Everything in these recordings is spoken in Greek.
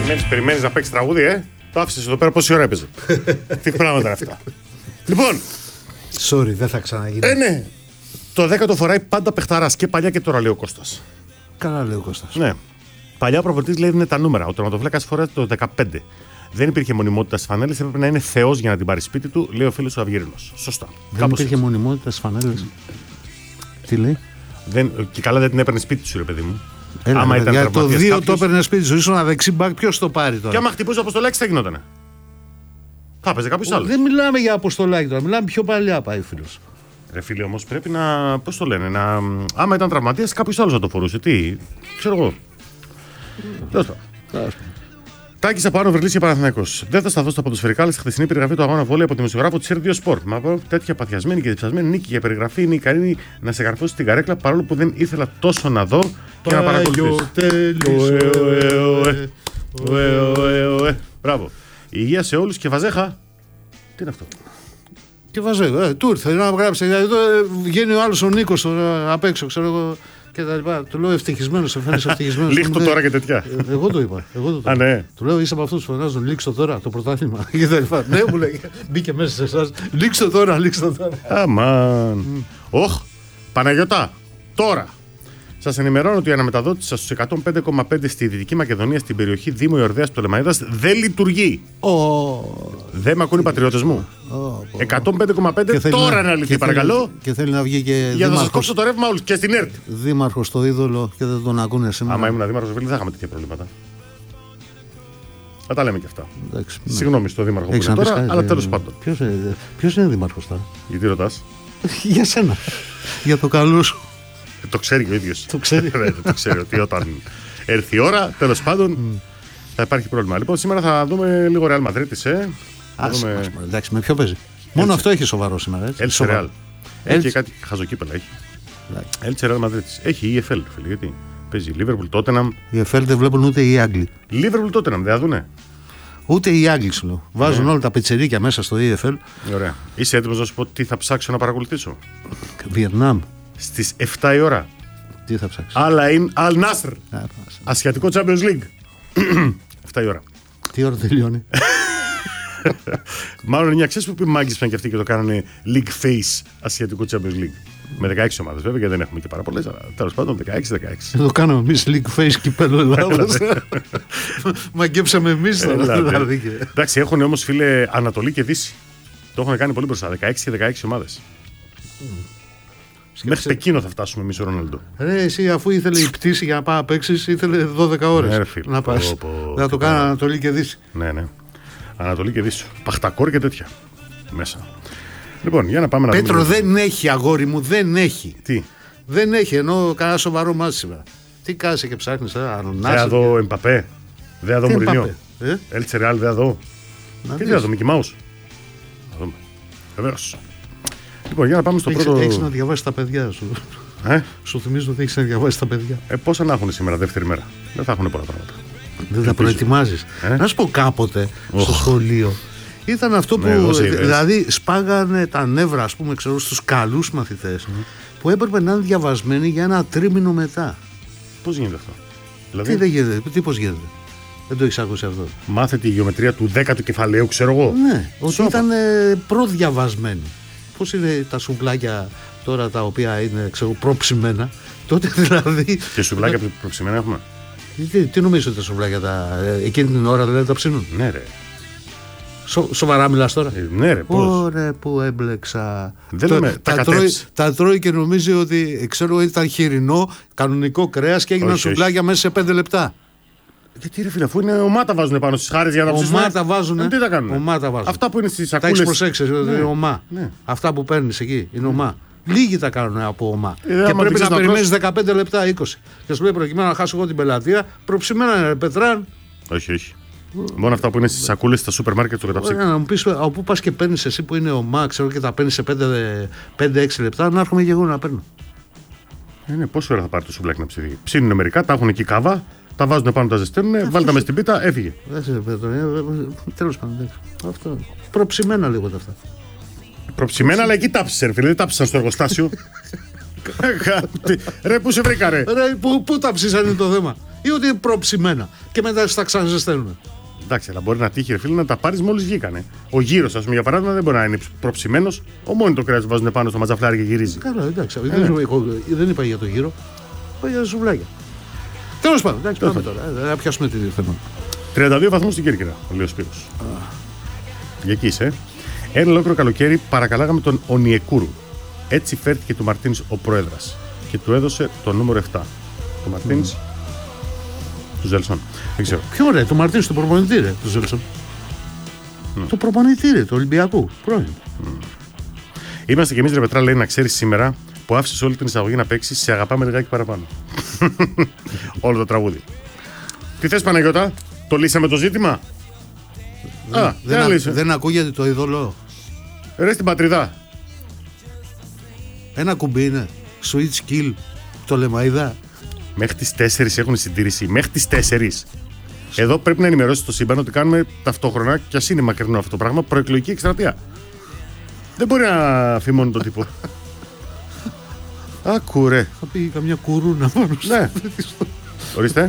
Περιμένεις να παίξει τραγούδι, Το άφησες εδώ πέρα πόση ώρα έπαιζε. Τι πράγματα είναι αυτά. Λοιπόν. Sorry, δεν θα ξαναγίνει. Ναι. Το 10 φοράει πάντα παιχταράς και παλιά και τώρα, λέει ο Κώστας. Καλά, λέει ο Κώστας. Ναι. Παλιά ο προπονητής λέει είναι τα νούμερα. Ο τερματοφύλακας φοράει το 15. Δεν υπήρχε μονιμότητα στις φανέλες, έπρεπε να είναι θεός για να την πάρει σπίτι του, λέει ο φίλος ο Αυγερίνος. Σωστά. Δεν υπήρχε μονιμότητα στις φανέλες. Τι λέει? Και καλά δεν την έπαιρνε σπίτι σου, ρε παιδί μου. Άμα ήταν για το 2 το έπαιρνε σπίτι σου, ήσουν ένα δεξί μπακ, ποιος το πάρει τώρα? Και άμα χτυπούσε Αποστολάκης θα γινότανε. Θα έπαιζε κάποιος άλλος. Δεν μιλάμε για Αποστολάκη τώρα, μιλάμε πιο παλιά, πάει ο φίλος. Ρε φίλε, όμως πρέπει να. Πώς το λένε, να. Άμα ήταν τραυματίας, κάποιος άλλος θα το φορούσε. Τι, ξέρω εγώ. Τέλος πάντων. Τάκης από Άνω Βρυλής και Παναθηναϊκός. Δεν θα σταθώ στα ποδοσφαιρικά, αλλά στη χθεσινή περιγραφή του αγώνα βόλεϊ από τη δημοσιογράφο τη RDO Sport. Μα από τέτοια παθιασμένη και διψασμένη νίκη για περιγραφή είναι ικανή να σε καρφώσει την καρέκλα, παρόλο που δεν ήθελα τόσο να δω και να παρακολουθήσω. Μπράβο. Υγεία σε όλους και Βαζέχα. Τι είναι αυτό? Και Βαζέχα. Του ήρθε να γράψει. Εδώ βγαίνει ο άλλος ο Νίκος απ' έξω, ξέρω εγώ. Και τα λοιπά. Του λέω ευτυχισμένος, σε φαίνεσαι ευτυχισμένος. Λίχτω τώρα και τέτοια. Εγώ το είπα. Α, ναι. Του λέω είσαι από αυτούς που φωνάζουν λίξω τώρα το πρωτάθλημα. Και τα λοιπά. Ναι, μου λέει, μπήκε μέσα σε εσάς. Λίξω τώρα, λίξω τώρα. Αμάν. Όχ, Παναγιωτά, τώρα. Σας ενημερώνω ότι η αναμεταδότηση στους 105,5 στη Δυτική Μακεδονία, στην περιοχή Δήμου Ιορδαίας του Πτολεμαΐδας, δεν λειτουργεί. Δεν με ακούν οι πατριώτες μου. 105,5 τώρα να λυθεί, παρακαλώ. Και θέλει να βγει και για να σας κόψω το ρεύμα όλους και στην ΕΡΤ. Δήμαρχος στο Είδωλο και δεν τον ακούνε σήμερα. Άμα ήμουν δήμαρχος, δεν θα είχαμε τέτοια προβλήματα. Θα τα λέμε και αυτά. Εντάξει, συγγνώμη στο δήμαρχο που είναι τώρα, αλλά τέλος πάντων. Ποιος είναι δήμαρχος τώρα? Γιατί ρωτάς? Για σένα. Για το καλό σου. Το ξέρει και ο ίδιος. Το ξέρει. Το ξέρει ότι όταν έρθει η ώρα, τέλος πάντων, θα υπάρχει πρόβλημα. Λοιπόν, σήμερα θα δούμε λίγο Real Madrid. Εντάξει, με ποιο παίζει? Μόνο αυτό έχει σοβαρό σήμερα. Elche Real. Έχει και κάτι χαζοκύπελα. Elche Real Madrid. Έχει EFL, φίλε. Γιατί παίζει Liverpool, Tottenham. Οι EFL δεν βλέπουν ούτε οι Άγγλοι. Liverpool, Tottenham, δεν θα δούνε. Ούτε οι Άγγλοι σου λέω. Βάζουν όλα τα πετσερίκια μέσα στο EFL. Ωραία. Είσαι έτοιμος να σου πω τι θα ψάξω να παρακολουθήσω? Βιετνάμ. Στις 7 η ώρα. Τι θα ψάξεις? Al Nassr. Ασιατικό Champions League. 7 η ώρα. Τι ώρα τελειώνει? Μάλλον 9, ξέρεις που πει μάγκησαν και αυτοί και το κάνανε League Face Ασιατικό Champions League. Με 16 ομάδες βέβαια και δεν έχουμε και πάρα πολλές, αλλά τέλος πάντων 16-16. Το κάναμε εμείς League Face κυπέλλο Ελλάδας. Μαγκέψαμε εμείς τώρα. Εντάξει, έχουν όμως φίλε Ανατολή και Δύση. Το έχουν κάνει πολύ μπροστά. 16 και 16 ομάδες. Μέχρι Πεκίνο θα φτάσουμε εμείς ο Ρονάλντο. Εσύ αφού ήθελε η πτήση για να πάει να παίξεις, ήθελε 12 ώρες να πας. Να το κάνει Ανατολή και Δύση. Ναι. Ανατολή και Δύση. Παχτακόρ και τέτοια. Μέσα. Λοιπόν, για να πάμε να δούμε. Πέτρο, δεν έχει, αγόρι μου, δεν έχει. Τι? Δεν έχει, ενώ κανένα σοβαρό μάτι σήμερα. Τι κάθεσαι και ψάχνεις, δεν θα δω Εμπαπέ. Δεν θα δω Μουρινιό. Elche Real δεν θα δω. Και δεν θα δω Μικι Μάους. Θα δούμε. Βεβαίως. Λοιπόν, για να πάμε στο πρώτο. Έχεις να διαβάσεις τα παιδιά σου. Σου θυμίζω ότι έχεις να διαβάσεις τα παιδιά. Πόσα να έχουν σήμερα, δεύτερη μέρα? Δεν θα έχουν πολλά πράγματα. Δεν τα προετοιμάζεις. Να σου πω, κάποτε στο σχολείο ήταν αυτό που. Δηλαδή σπάγανε τα νεύρα, ας πούμε, ξέρω, στους καλούς μαθητές που έπρεπε να είναι διαβασμένοι για ένα τρίμηνο μετά. Πώς γίνεται αυτό? Δηλαδή... Τι δεν γίνεται, τι πώς γίνεται? Δεν το έχεις ακούσει αυτό? Μάθε τη γεωμετρία του 10ου κεφαλαίου, ξέρω εγώ. Ναι, ότι ήταν προδιαβασμένοι. Πώς είναι τα σουβλάκια τώρα τα οποία είναι, ξέρω, προψημένα? Τότε δηλαδή. Και σουβλάκια προψημένα έχουμε? Τι νομίζω ότι τα σουβλάκια εκείνη την ώρα δηλαδή τα ψήνουν? Ναι, ρε. Σοβαρά μιλάς τώρα? Ναι, ρε, πώς? Ωραία, που έμπλεξα. Δεν λέμε, τα τρώει και νομίζει ότι, ξέρω, ήταν χοιρινό, κανονικό κρέας και έγιναν σουβλάκια μέσα σε 5 λεπτά. Γιατί ρε φίλε, αφού είναι ομά τα βάζουν πάνω στις χάρες για να ψήσουν. Ομά τα βάζουν. Τι τα κάνουν? Αυτά που είναι στις σακούλες. Τα έχεις προσέξει, είναι ομά. Ναι. Αυτά που παίρνεις εκεί είναι ομά. Λίγοι τα κάνουν από ομά. Και πρέπει να περιμένεις 15 λεπτά, 20. Και σου λέει προκειμένου να χάσω εγώ την πελατεία, προψημένα είναι πετράν. Όχι. Μόνο αυτά που είναι στις σακούλες στα σούπερ μάρκετ του καταψύχου. Να μου πεις από πού πας και παίρνεις εσύ που είναι ομά, ξέρω, και τα παίρνεις σε 5-6 λεπτά, να έρχομαι και εγώ να παίρνω. Πόση ώρα θα πάρει το σουβλάκι να ψηθεί? Ψήνουν μερικά, τα έχουν εκεί κάβα, τα βάζουν πάνω, τα ζεσταίνουν, βάλτε τα μες στην πίτα, έφυγε. Τέλος πάντων. Αυτό. Προψημένα λίγο τα αυτά. Προψημένα, αλλά εκεί τάψεις, ρε φίλε, δεν τάψισαν στο εργοστάσιο. Ρε, πού σε βρήκα, ρε? Πού τάψισαν είναι το θέμα? ή ότι είναι προψημένα και μετά στα ξαναζεσταίνουν. Εντάξει, αλλά μπορεί να τύχει, ρε φίλε, να τα πάρει μόλις βγήκανε. Ο γύρος, ας πούμε, για παράδειγμα, δεν μπορεί να είναι προψημένος. Ομόνι το κρέας το βάζουν πάνω στο ματζαφλάρι και γυρίζει. Καλά, εντάξει. Δεν είπα για το γύρο. Είπα για τα σουβλάκια. Τέλος πάντων, εντάξει, πάμε τώρα. Να πιάσουμε τη θέμα. 32 βαθμούς στην Κέρκυρα, λέει ο Σπύρος. Για εκεί είσαι. Ένα ολόκληρο καλοκαίρι παρακαλάγαμε τον Ονιεκούρου. Έτσι φέρθηκε του Μαρτίνς ο πρόεδρας και του έδωσε το νούμερο 7. Το Μαρτίνς του Ζέλσον. Δεν ξέρω. Ποιο ρε, το Μαρτίνς του προπονητή, ρε, του Ζέλσον. Το προπονητή, ρε, του Ολυμπιακού. Πρώην. Είμαστε κι εμείς, ρε Πετρά, λέει, να ξέρεις σήμερα που άφησες όλη την εισαγωγή να παίξεις, σε αγαπάμε λιγάκι παραπάνω. Όλο το τραγούδι. Τι θες, Παναγιώτα, το λύσαμε το ζήτημα? Δεν ακούγεται το ειδωλό. Ρε στην πατριδά. Ένα κουμπί είναι. Switch kill. Το Λεμαΐδα. Μέχρι τις 4 έχουν συντήρηση. Μέχρι τις 4. Εδώ πρέπει να ενημερώσει το σύμπαν ότι κάνουμε ταυτόχρονα, κι ας είναι μακρινό αυτό το πράγμα, προεκλογική εκστρατεία. Δεν μπορεί να φημώνει τον τύπο. Άκου ρε. Θα πει καμιά κουρούνα πάνω. Ναι. Ορίστε.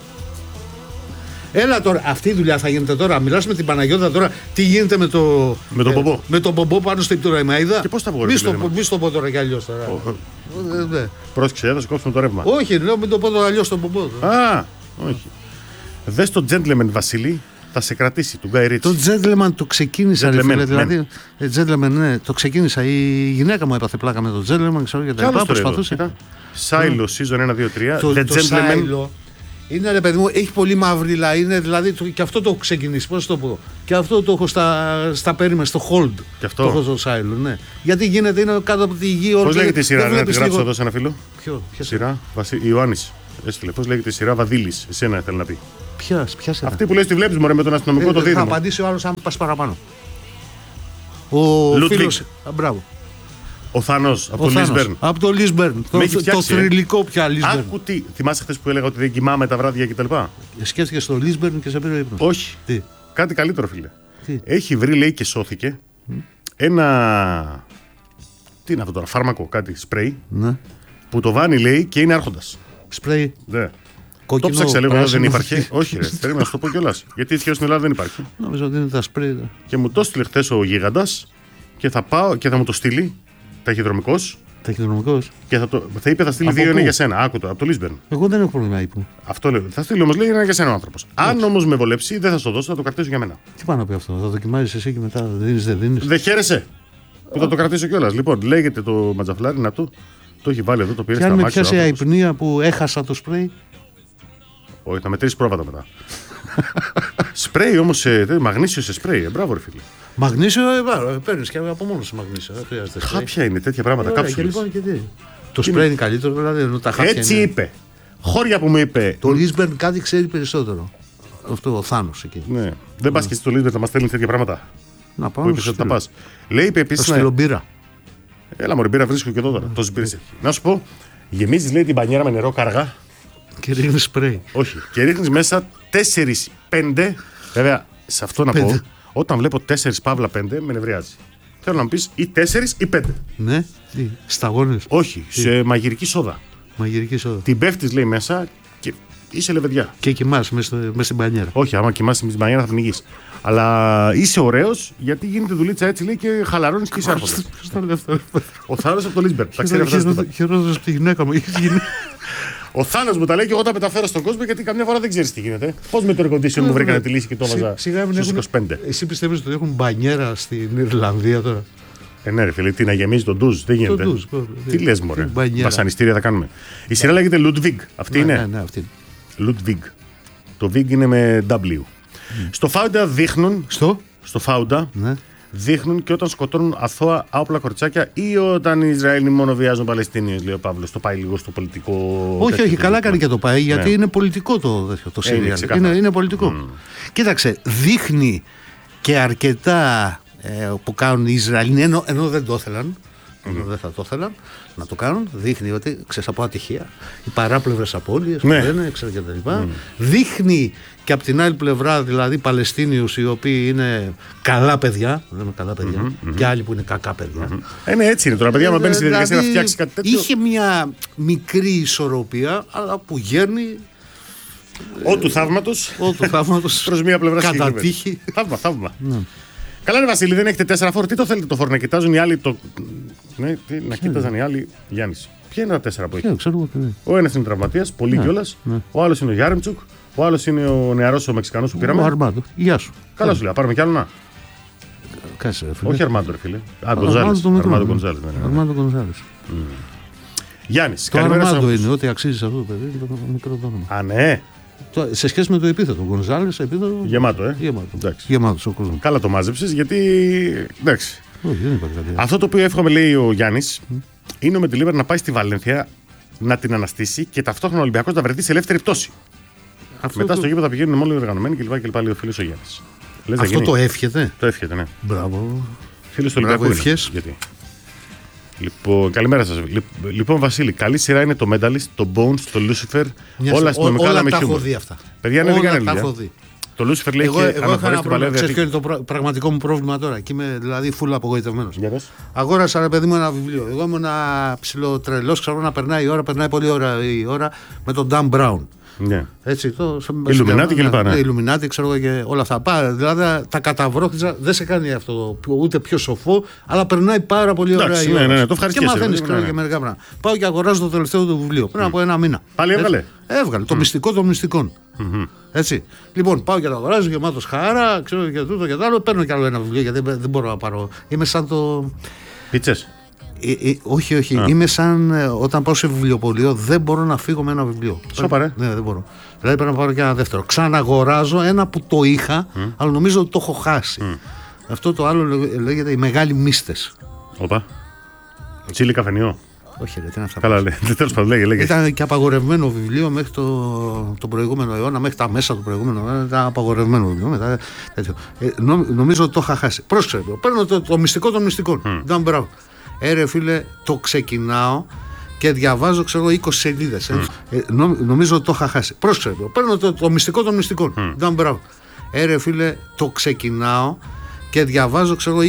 Έλα τώρα, αυτή η δουλειά θα γίνεται τώρα. Μιλάς με την Παναγιώτα τώρα. Τι γίνεται με το. Με τον πομπό. Με τον πομπό πάνω στην Λεμαΐδα. Και πώς θα βγω, ρε. Μη στο πω τώρα κι αλλιώς τώρα. Πρόσεξε, θα σου κόψουμε το ρεύμα. Όχι, λέω μην το πω τώρα αλλιώς τον πομπό. Α, όχι. Δες το gentleman, Βασίλη, θα σε κρατήσει, του Γκάι Ρίτσι. Το gentleman το ξεκίνησα, ρε φίλε. Δηλαδή, gentleman, ναι, το ξεκίνησα. Η γυναίκα μου έπαθε πλάκα με το gentleman, ξέρω και τα λοιπά. Προσπαθούσε. Σάιλο, season 1, 2, 3. Το gentleman. Είναι, ρε παιδί μου, έχει πολύ μαύριλα. Είναι δηλαδή και αυτό το έχω ξεκινήσει. Πώς το πω. Και αυτό το έχω στα πέρυμα, στο hold. Και αυτό. Το έχω στο Σάιλο, ναι. Γιατί γίνεται, είναι κάτω από τη γη. Πώς λέγεται η σειρά, να τη γράψω εδώ σε ένα φίλο? Ποιο σειρά? Ιωάννης. Έστειλε. Πώς λέγεται η σειρά? Βαδίλης. Εσένα θέλει να πει. Ποια σειρά? Αυτή που λες τη βλέπεις, μωρέ, με τον αστυνομικό το δίδυμο. Θα απαντήσει ο άλλος αν πας παραπάνω. Ο φίλος. Μπράβο. Ο Θάνος, από το Λίσμπερν. Από το Λίσμπερν. Το θρυλικό πια Λίσμπερν. Άκου τι. Θυμάσαι χθες που έλεγα ότι δεν κοιμάμαι τα βράδια κτλ. Σκέφτηκε στο Λίσμπερν και σε πήρε ύπνο. Όχι. Τι? Κάτι καλύτερο, φίλε. Τι? Έχει βρει, λέει, και σώθηκε ένα. Τι είναι αυτό τώρα, φάρμακο, κάτι, σπρέι. Ναι. Που το βάνει, λέει, και είναι άρχοντας. Σπρέι. Ναι. Κόκκινο, το ψάξα λίγο, πράσινο. δεν υπάρχει. Όχι, ρε, περίμενα να σου το πω κιόλας. Γιατί ισχύω στην Ελλάδα δεν υπάρχει. Νομίζω ότι είναι τα σπρέι. Και μου το έστειλε χθες ο γίγαντας και θα πάω και θα μου το στείλει ταχυδρομικός. Ταχυδρομικός. Και θα είπε θα στείλει Από δύο, είναι πού? για σένα. Άκου το, από το Λίσμπερν. Εγώ δεν έχω πρόβλημα ύπνου. Αυτό λέω. Θα στείλει όμως, λέει, είναι για σένα ο άνθρωπος. Αν όμως με βολέψει, δεν θα στο δώσω, θα το κρατήσω για μένα. Τι πάνω από αυτό, θα δοκιμάζεις εσύ και μετά δεν δίνεις. Δεν χαίρεσαι που θα το κρατήσω κιόλας. Λοιπόν, λέγεται το ματζαφλάρι να του. Το έχει βάλει εδώ, το πήρε Και στα αν με μάξια. πιάσει αϊπνία που έχασα το σπρέι. Όχι, θα μετρήσει πρόβατα μετά. Σπρέι όμως, μαγνήσιο σε σπρέι. Μπράβο, ρε φίλε. Μαγνήσιο, παίρνεις και από μόνο σου μαγνήσιο. Δεν χρειάζεται σπρέι. Χάπια είναι τέτοια πράγματα. Ωραία, Κάψουλες. και λοιπόν και τι. Το σπρέι είναι καλύτερο, δηλαδή ενώ τα χάπια. Έτσι είναι... είπε. Χώρια που μου είπε. Το Λίσμπερν κάτι ξέρει περισσότερο. Αυτό ο Θάνος εκεί. Ναι. Δεν πα και στο Λίσμπερν να μα στέλνει τέτοια πράγματα. Να Που πάω. είπε ότι τα πα. Λέει, είπε επίση. Στείλω μπύρα. Έλα, μωρή μπύρα βρίσκω και εδώ τώρα. Τόσε μπύρε έχει. Να σου πω, γεμίζει, λέει, την πανιέρα με νερό καργά. Και ρίχνει σπρέι. Όχι. Και ρίχνει μέσα 4-5. Βέβαια, σε αυτό να πω, όταν βλέπω 4 παύλα 5, με νευριάζει. Θέλω να μου πει ή 4 ή 5. Ναι, σταγόνες. Όχι, σε μαγειρική σόδα. Μαγειρική σόδα. Την πέφτει, λέει, μέσα και είσαι λεβεδιά. Και κοιμάσαι μέσα στην πανιέρα. Όχι, άμα κοιμάσαι με την πανιέρα θα πνιγεί. Αλλά είσαι ωραίο γιατί γίνεται δουλίτσα έτσι, λέει, και χαλαρώνει και είσαι άρχοντα. Ο Θάνος από το Λίσμπερν. Τα ξέρει αυτά. Χειρότερο από τη γυναίκα μου. Ο Θάνος μου τα λέει και εγώ τα μεταφέρω στον κόσμο γιατί καμιά φορά δεν ξέρει τι γίνεται. Πώς με το air condition μου βρήκανε τη λύση και το έβαζα στους 25. Εσύ πιστεύεις ότι έχουν μπανιέρα στην Ιρλανδία τώρα? Ναι, ρε φίλε, τι να γεμίζει τον ντουζ, δεν γίνεται. Τι λες, μωρέ. Βασανιστήρια θα κάνουμε. Η σειρά λέγεται Ludwig. Αυτή είναι. Ναι, αυτή. Ludwig. Το Vig είναι με W. Στο Φάουντα δείχνουν. Στο Φάουντα. Ναι. Δείχνουν και όταν σκοτώνουν αθώα άοπλα κοριτσάκια ή όταν οι Ισραηλοί μόνο βιάζουν Παλαιστίνιους, λέει ο Παύλος. Το πάει λίγο στο πολιτικό. Όχι, καλά κάνει και το πάει, γιατί είναι πολιτικό το σύριαλ. Είναι πολιτικό. Κοίταξε, δείχνει και αρκετά που κάνουν οι Ισραηλοί, ενώ δεν το ήθελαν. Δεν θα το ήθελαν να το κάνουν. Δείχνει ότι, ξέρεις, από ατυχία, οι παράπλευρες απώλειες που λένε, ξέρω και τα λοιπά. Δείχνει και από την άλλη πλευρά, δηλαδή, Παλαιστίνιους οι οποίοι είναι καλά παιδιά. Δεν είναι καλά παιδιά. Και άλλοι που είναι κακά παιδιά. Είναι έτσι είναι τώρα, παιδιά. Μα μπαίνει στη διαδικασία να φτιάξει κάτι τέτοιο. Είχε μια μικρή ισορροπία, αλλά που γέρνει Ο του θαύματος. Προς μία πλευρά κατά τύχη. Θαύμα. Ναι. Καλά, ρε Βασίλη, δεν έχετε 4 φόρ. Τι το θέλετε το φόρ, να κοιτάζουν οι άλλοι το. Ναι, να κοίταζαν οι άλλοι Γιάννης. Ποια είναι τα 4 που έχει? Ο ένας είναι τραυματίας, πολύ κιόλας. Ο άλλος είναι ο Γιάρεμτσουκ. Ο άλλος είναι ο νεαρός ο Μεξικανός που πήραμε. Ο Αρμάντο. Γεια σου. Καλά σου λέει, πάρουμε κι άλλο να. Κάτσε, ρε φίλε. Όχι Αρμάντο, ρε φίλε. Αρμάντο Γκονζάλες. Γιάννης, καλημέρα. Το Αρμάντο είναι ότι αξίζει σε αυτό το παιδί, το μικρό το όνομα. Α, ναι. Σε σχέση με το επίθετο, Γκονζάλες, επίθετο. Γεμάτο, Γεμάτος ο κόσμος. Καλά το μάζεψες, γιατί. Εντάξει. Όχι, δεν υπάρχει κάτι. Αυτό το οποίο εύχομαι, λέει ο Γιάννης, είναι ο Μεντιλίβερ να πάει στη Βαλένθια να την αναστήσει και ταυτόχρονα ο Ολυμπιακός να βρεθεί σε ελεύθερη πτώση. Μετά στο γήπεδο θα πηγαίνουν όλοι οργανωμένοι κλπ. Λέει ο φίλος ο Γιάννης. Αυτό το εύχεται. Το εύχεται, ναι. Μπράβο. Φίλος του Ολυμπιακού. Γιατί. Λοιπόν, καλημέρα σας. Λοιπόν, Βασίλη, καλή σειρά είναι το Mentalist, το Bones, το Lucifer. Όλα αστυνομικά, αλλά με χιούμορ. Όλα τα έχω δει αυτά. Παιδιά, είναι δικά δουλειά. Το Lucifer λέει και αναφορές στην Παλαιά Διαθήκη. Ξέρεις ποιο είναι το πραγματικό μου πρόβλημα τώρα? Και είμαι δηλαδή φουλ απογοητευμένος. Αγόρασα, ρε παιδί μου, ένα βιβλίο. Εγώ ήμουν ψιλοτρελός, ξέρω να περνάει πολύ ώρα η ώρα με τον Dan Brown. Ναι. Έτσι, Ιλουμινάτι και λοιπά. Ναι, Ιλουμινάτι, ξέρω και όλα αυτά. Δηλαδή τα καταβρόχτιζα, δεν σε κάνει αυτό ούτε πιο σοφό, αλλά περνάει πάρα πολύ ωραία η ώρα. Ναι, το ευχαριστώ. Και μαθαίνεις και μερικά πράγματα. Πάω και αγοράζω το τελευταίο του βιβλίο πριν από ένα μήνα. Πάλι έβγαλε. Έβγαλε. Το μυστικό των μυστικών. Έτσι. Λοιπόν, πάω και το αγοράζω γεμάτος χαρά, ξέρω και τούτο και το άλλο. Παίρνω κι άλλο ένα βιβλίο γιατί δεν μπορώ να πάρω. Είμαι σαν το. Πίτσες. Όχι. Είμαι σαν όταν πάω σε βιβλιοπωλείο, δεν μπορώ να φύγω με ένα βιβλίο. Σοπαρέ. Ναι, δεν μπορώ. Δηλαδή πρέπει να πάρω και ένα δεύτερο. Ξαναγοράζω ένα που το είχα, αλλά νομίζω ότι το έχω χάσει. Αυτό το άλλο λέγεται οι μεγάλοι μύστες. Όπα. Τσίλι καφενείο. Όχι, ρε, τι είναι αυτά. Καλά, τέλος πάντων, λέγε. Ήταν και απαγορευμένο βιβλίο μέχρι το προηγούμενο αιώνα, μέχρι τα μέσα του προηγούμενου αιώνα. Ήταν απαγορευμένο βιβλίο. Μετά, νομίζω ότι το είχα χάσει. Πρόσεξε, παίρνω το μυστικό των μυστικών. Ήταν μπράβο. Ρε φίλε, το ξεκινάω και διαβάζω, ξέρω, 20 σελίδες. Νομίζω ότι το είχα χάσει. Πρόσεξε, παίρνω το μυστικό των μυστικών. Ήταν μπράβο. Ρε φίλε, το ξεκινάω και διαβάζω, ξέρω,